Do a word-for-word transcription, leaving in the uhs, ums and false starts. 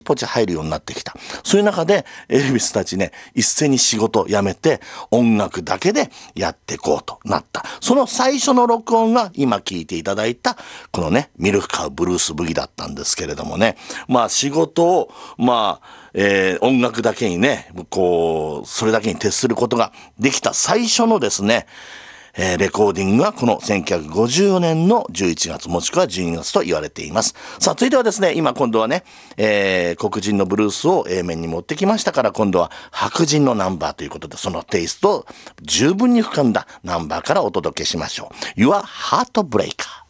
ポチ入るようになってきた。そういう中でエルヴィスたちね、一斉に仕事を辞めて音楽だけでやっていこうとなった。その最初の録音が今聞いていただいたこのね、ミルクカウブルースブギだったんですけれどもね。まあ仕事を、まあ、えー、音楽だけにね、こう、それだけに徹することができた最初のですね、えー、レコーディングがこのせんきゅうひゃくごじゅうねんのじゅういちがつもしくはじゅうにがつと言われています。さあ続いてはですね、今今度はね、えー、黒人のブルースを A 面に持ってきましたから、今度は白人のナンバーということで、そのテイストを十分に深んだナンバーからお届けしましょう。Your Heartbreaker。